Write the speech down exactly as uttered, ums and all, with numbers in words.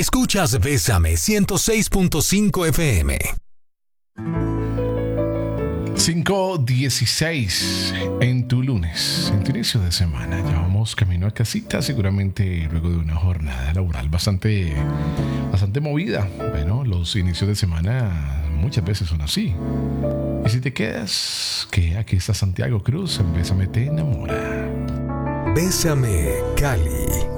Escuchas Bésame ciento seis punto cinco F M. cinco dieciséis en tu lunes, en tu inicio de semana. Ya vamos camino a casita, seguramente luego de una jornada laboral bastante, bastante movida. Bueno, los inicios de semana muchas veces son así. Y si te quedas, que aquí está Santiago Cruz en Bésame te enamora. Bésame, Cali.